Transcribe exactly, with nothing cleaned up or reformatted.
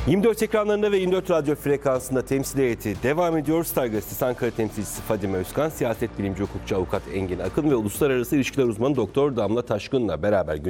yirmi dört ekranlarında ve yirmi dört radyo frekansında temsil heyeti devam ediyor. Star Gazetesi Ankara temsilcisi Fadime Özkan, siyaset bilimci hukukçu avukat Engin Akın ve uluslararası ilişkiler uzmanı Doktor Damla Taşkın'la beraber